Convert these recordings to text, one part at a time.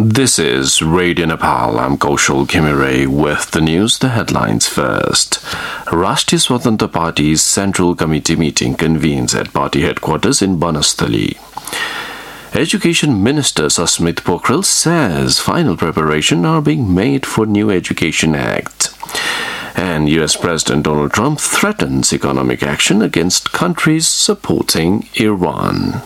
This is Radio Nepal. I'm Kaushal Khimere with the news, the headlines first. Rashtriya Swatantra Party's Central Committee meeting convenes at party headquarters in Banasthali. Education Minister Sasmit Pokhrel says final preparations are being made for new Education Act. And US President Donald Trump threatens economic action against countries supporting Iran.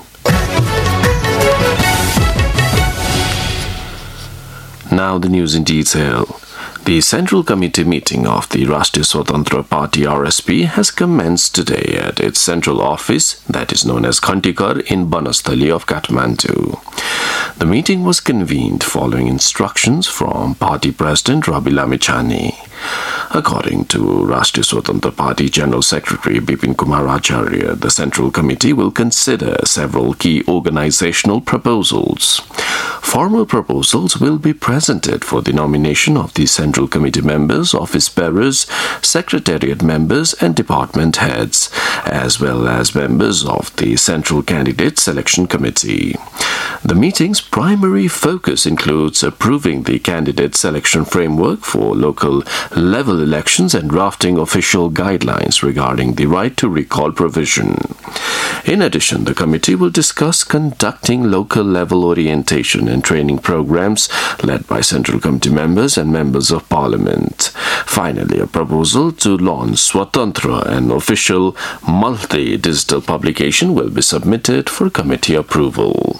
Now the news in detail. The Central Committee meeting of the Rashtriya Swatantra Party RSP has commenced today at its central office, that is known as Khantikar, in Banasthali of Kathmandu. The meeting was convened following instructions from Party President Rabi Lamichhane. According to Rashtriya Swatantra Party General Secretary Bipin Kumar Acharya, the Central Committee will consider several key organizational proposals. Formal proposals will be presented for the nomination of the Central Committee members, office bearers, secretariat members and department heads, as well as members of the Central Candidate Selection Committee. The meeting's primary focus includes approving the candidate selection framework for local level elections and drafting official guidelines regarding the right to recall provision. In addition, the committee will discuss conducting local level orientation and training programs led by Central Committee members and members of Parliament. Finally, a proposal to launch Swatantra, an official multi-digital publication, will be submitted for committee approval.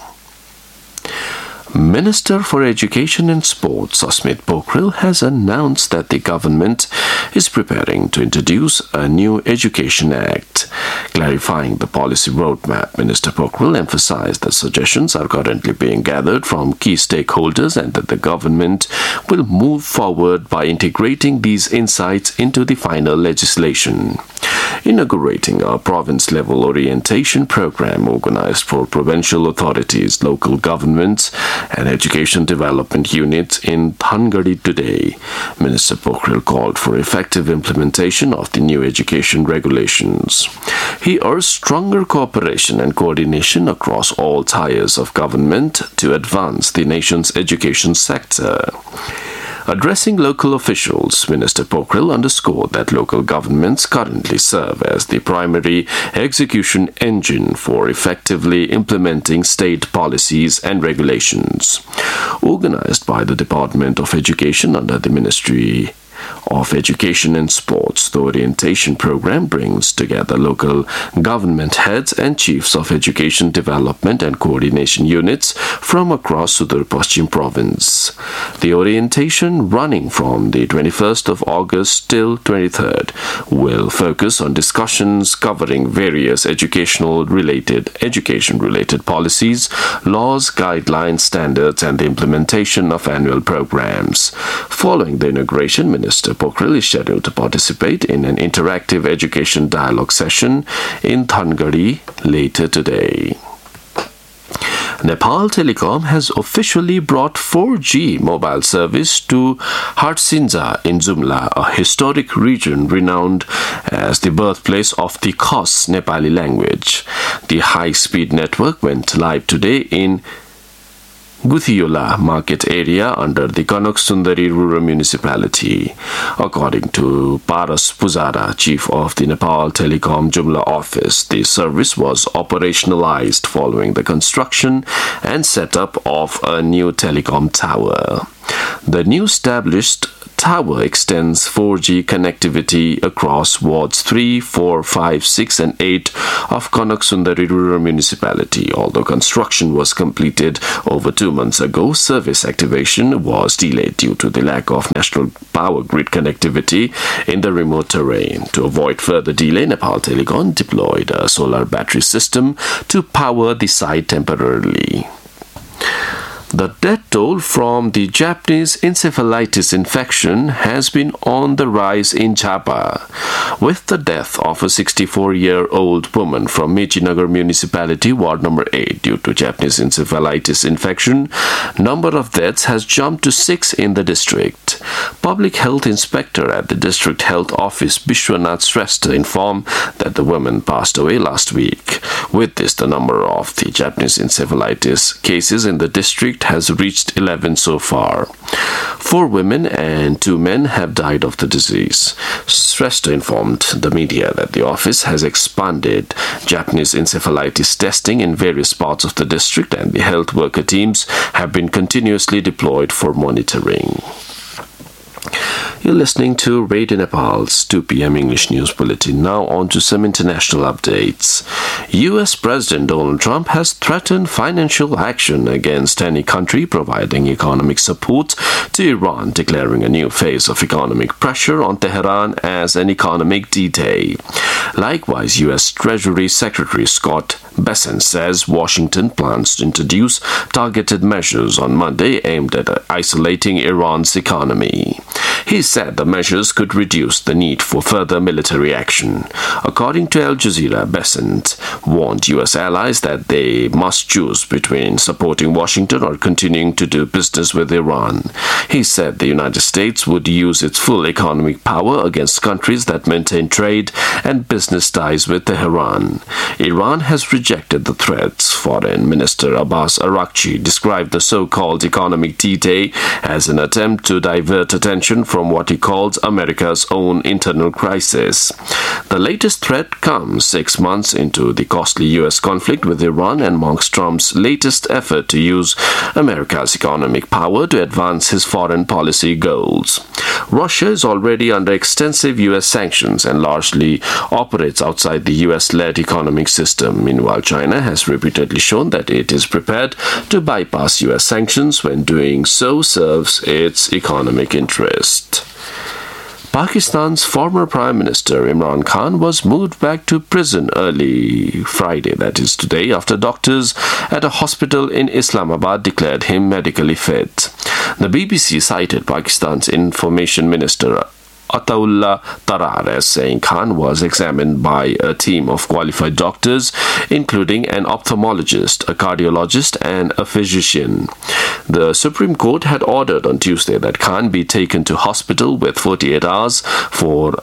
Minister for Education and Sports Sasmit Pokhrel has announced that the government is preparing to introduce a new Education Act. Clarifying the policy roadmap, Minister Pokhrel emphasized that suggestions are currently being gathered from key stakeholders and that the government will move forward by integrating these insights into the final legislation. Inaugurating a province-level orientation program organized for provincial authorities, local governments, and education development units in Thangadi today, Minister Pokhrel called for effective implementation of the new education regulations. He urged stronger cooperation and coordination across all tiers of government to advance the nation's education sector. Addressing local officials, Minister Pokhrel underscored that local governments currently serve as the primary execution engine for effectively implementing state policies and regulations. Organized by the Department of Education under the Ministry of Education and Sports, the orientation program brings together local government heads and chiefs of education development and coordination units from across Sudur Paschim province. The orientation, running from the 21st of August till 23rd, will focus on discussions covering various education-related policies, laws, guidelines, standards, and the implementation of annual programs. Following the inauguration, Minister Pokhrel is scheduled to participate in an interactive education dialogue session in Thangadi later today. Nepal Telecom has officially brought 4G mobile service to Harsinja in Jumla, a historic region renowned as the birthplace of the Khas Nepali language. The high-speed network went live today in Guthiola market area under the Kanak Sundari Rural Municipality. According to Paras Pujara, chief of the Nepal Telecom Jumla office, the service was operationalized following the construction and setup of a new telecom tower. The new established tower extends 4G connectivity across wards 3, 4, 5, 6 and 8 of Kanak Sundari Rural Municipality. Although construction was completed over 2 months ago, service activation was delayed due to the lack of national power grid connectivity in the remote terrain. To avoid further delay, Nepal Telecom deployed a solar battery system to power the site temporarily. The death toll from the Japanese encephalitis infection has been on the rise in Jhapa, with the death of a 64-year-old woman from Mechinagar Municipality, Ward number 8, due to Japanese encephalitis infection. Number of deaths has jumped to 6 in the district. Public Health Inspector at the District Health Office, Bishwanath Shrestha, informed that the woman passed away last week. With this, the number of the Japanese encephalitis cases in the district has reached 11 so far. 4 women and 2 men have died of the disease. Shrestha informed the media that the office has expanded Japanese encephalitis testing in various parts of the district, and the health worker teams have been continuously deployed for monitoring. You're listening to Radio Nepal's 2 p.m. English News Bulletin. Now on to some international updates. U.S. President Donald Trump has threatened financial action against any country providing economic support to Iran, declaring a new phase of economic pressure on Tehran as an economic D-Day. Likewise, U.S. Treasury Secretary Scott Bessent says Washington plans to introduce targeted measures on Monday aimed at isolating Iran's economy. He said the measures could reduce the need for further military action. According to Al Jazeera, Bessent warned U.S. allies that they must choose between supporting Washington or continuing to do business with Iran. He said the United States would use its full economic power against countries that maintain trade and business ties with Tehran. Iran has rejected the threats. Foreign Minister Abbas Araghchi described the so-called economic D-Day as an attempt to divert attention from what he calls America's own internal crisis. The latest threat comes 6 months into the costly U.S. conflict with Iran and marks Trump's latest effort to use America's economic power to advance his foreign policy goals. Russia is already under extensive U.S. sanctions and largely operates outside the U.S.-led economic system. Meanwhile, China has repeatedly shown that it is prepared to bypass U.S. sanctions when doing so serves its economic interest. Pakistan's former Prime Minister Imran Khan was moved back to prison early Friday, that is today, after doctors at a hospital in Islamabad declared him medically fit. The BBC cited Pakistan's Information Minister Ataullah Tarar as saying Khan was examined by a team of qualified doctors, including an ophthalmologist, a cardiologist, and a physician. The Supreme Court had ordered on Tuesday that Khan be taken to hospital within 48 hours for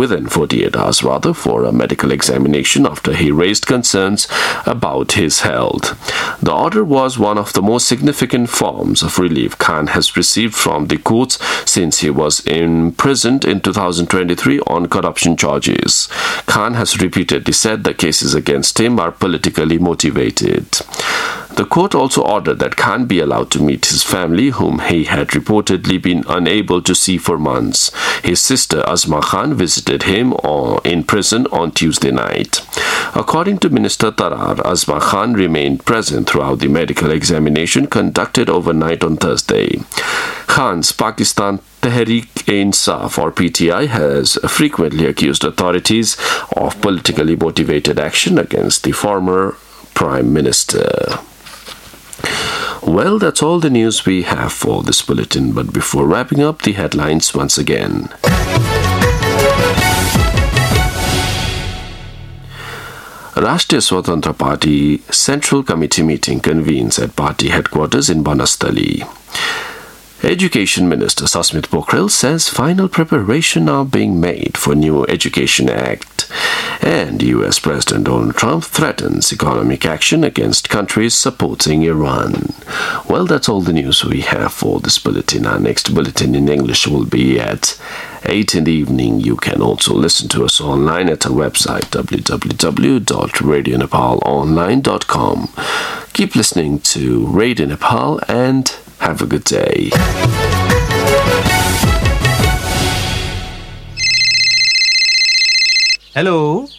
a medical examination after he raised concerns about his health. The order was one of the most significant forms of relief Khan has received from the courts since he was imprisoned in 2023 on corruption charges. Khan has repeatedly said the cases against him are politically motivated. The court also ordered that Khan be allowed to meet his family, whom he had reportedly been unable to see for months. His sister Azma Khan visited him in prison on Tuesday night. According to Minister Tarar, Azma Khan remained present throughout the medical examination conducted overnight on Thursday. Khan's Pakistan Tehreek-e-Insaf or PTI has frequently accused authorities of politically motivated action against the former Prime Minister. Well, that's all the news we have for this bulletin, but before wrapping up, the headlines once again. Rashtriya Swatantra Party Central Committee meeting convenes at party headquarters in Banastali. Education Minister Sasmit Pokhrel says final preparations are being made for new Education Act. And US President Donald Trump threatens economic action against countries supporting Iran. Well, that's all the news we have for this bulletin. Our next bulletin in English will be at 8 in the evening. You can also listen to us online at our website www.radionepalonline.com. Keep listening to Radio Nepal and have a good day. Hello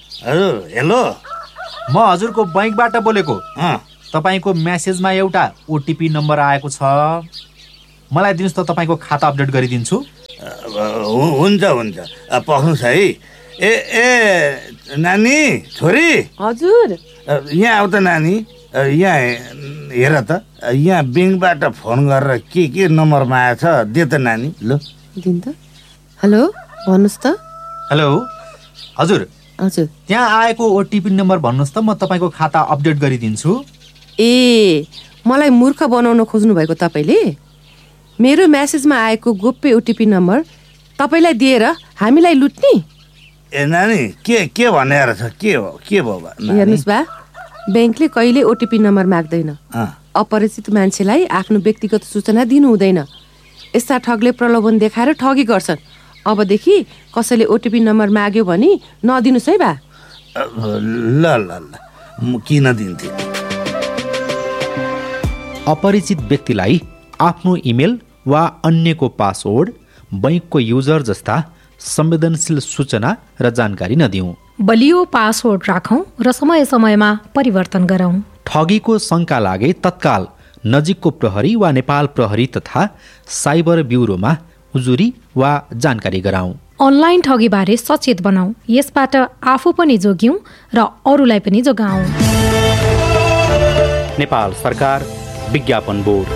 म हजुरको बैंकबाट बोलेको। तपाईको मेसेजमा एउटा OTP number आएको छ, मलाई दिनुस् त, तपाईको खाता अपडेट गरिदिन्छु। हुन्छ पख्नुस् है। ए नानी, छोरी, हजुर यहाँ आउ त नानी। यहाँ हेर त, यहाँ बैंकबाट फोन गरेर के नम्बरमा आएछ, दे त नानी। ल दिन त। हेलो, भन्नुस् त। हेलो, हजुर त्यहाँ आएको ओटीपी नम्बर भन्नुस् त, म तपाईको खाता अपडेट गरिदिन्छु। ए, मलाई मूर्ख बनाउन खोज्नु भएको तपाईले? मेरो मेसेजमा आएको गोप्य ओटीपी नम्बर तपाईलाई दिएर हामीलाई लुट्ने? ए नानी, के भनेर छ? के भयो हेर्नुस् बा, ब्याङ्कले कहिले ओटिपी नम्बर माग्दैन। अपरिचित मान्छेलाई आफ्नो व्यक्तिगत सूचना दिनु हुँदैन। यस्ता ठगले प्रलोभन देखाएर ठगी गर्छन्। अबदेखि कसैले ओटिपी नम्बर माग्यो भने नदिनुहोस् है बा। ल ल ल म किन दिन्थे। अपरिचित व्यक्तिलाई आफ्नो इमेल वा अन्यको पासवर्ड, बैंकको युजर जस्ता संवेदनशील सूचना र जानकारी नदिउँ। बलियो पासवर्ड राखौं र समय समयमा परिवर्तन गरौं। ठगीको शंका लागे तत्काल नजिकको प्रहरी वा नेपाल प्रहरी तथा साइबर ब्युरोमा उजुरी वा जानकारी गराउँ। अनलाइन ठगीबारे सचेत बनाऊ। यसबाट आफू पनि जोग्यौं र अरूलाई पनि जोगाऊ। नेपाल सरकार विज्ञापन बोर्ड।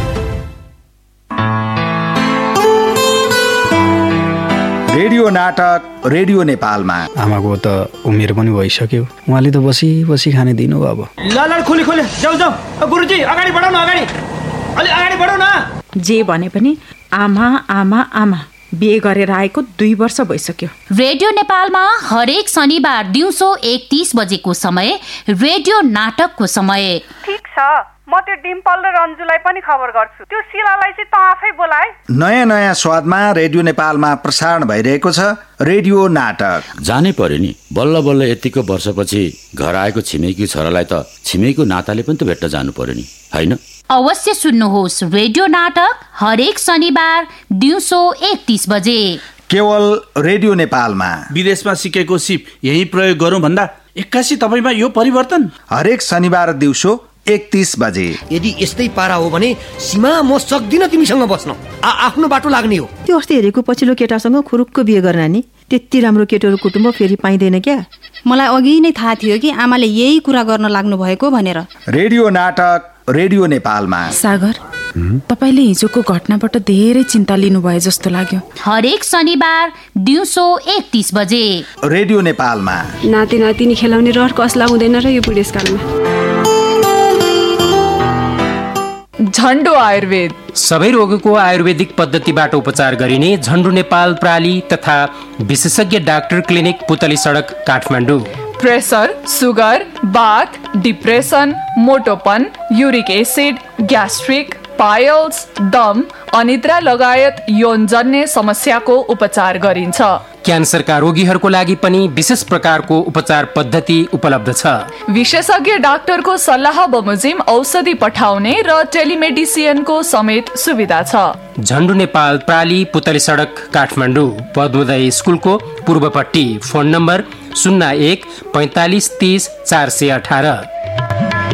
रेडियो नाटक रेडियो नेपालमा। आमाको त उमेर पनि भइसक्यो, उहाँले त बसी बसी खाने दिनु अब। ल खोले खोले जाऊ जाऊ गुरुजी, अगाडि बढाउन, अगाडि अलि अगाडि बढाउ न। जे भने पनि आमा आमा आमा बिहे गरेर आएको 2 वर्ष भइसक्यो। रेडियो नेपालमा हरेक शनिबार दिउँसो 1:30 बजेको समय रेडियो नाटकको समय। ठीक छ, म त्यो डिम्पल र रन्जुलाई पनि खबर गर्छु। त्यो शिलालाई चाहिँ त आफै बोलाए। नयाँ नयाँ स्वादमा रेडियो नेपालमा प्रसारण भइरहेको छ रेडियो नाटक। जानै पर्यो नि, बल्ल बल्ल यतिको वर्षपछि घर आएको छिमेकी छोरालाई त छिमेकीको नाताले पनि त भेट्न जानु पर्यो नि, हैन? अवश्य सुन्नुहोस् रेडियो नाटक हरेक शनिबार दिउँसो 1:30 बजे केवल रेडियो नेपालमा। विदेशमा सिकेको सिप यही प्रयोग गरौँ भन्दा 81 तपाईमा यो परिवर्तन। हरेक शनिबार दिउँसो 1:30 बजे। यदि यस्तै पारा हो भने सीमा म सक्दिन तिमीसँग बस्न, आफ्नो बाटो लाग्ने हो। त्यो अस्ति हेरेको पछिल्लो केटासँग खुरुक्क बिहे गर्न नि, त्यति राम्रो केटोहरू कुटुम्ब फेरि पाइँदैन क्या। मलाई अघि नै थाहा थियो कि आमाले यही कुरा गर्न लाग्नु भएको भनेर। रेडियो नाटक रेडियो नेपालमा। सागर, तपाईले हिजोको घटनाबाट धेरै चिन्ता लिनुभयो जस्तो लाग्यो। हरेक शनिबार दिउँसो 1:30 बजे रेडियो नेपालमा। नाति नातिनी खेलाउने रहर कसला हुँदैन र यो बुढेसकालमा। झन्डु आयुर्वेद सबै रोगको आयुर्वेदिक पद्धतिबाट उपचार गरिने झन्डु नेपाल प्राली तथा विशेषज्ञ डाक्टर क्लिनिक पुतली सडक Kathmandu. Pressure, sugar, bath, depression, मोटोपन, uric acid, gastric, piles, दम, अनिद्रा लगायत यौनजन्य समस्याको उपचार गरिन्छ। क्यान्सरका रोगीहरूको लागि पनि विशेष प्रकारको उपचार पद्धति उपलब्ध छ। विशेषज्ञ डाक्टरको सल्लाह बमोजिम औषधि पठाउने र टेलिमेडिसिनको समेत सुविधा छ। झन्डु नेपाल प्राली पुतली सडक काठमाडौँ, पद्मोदय स्कुलको पूर्वपट्टि। Phone number 01 45 30 418।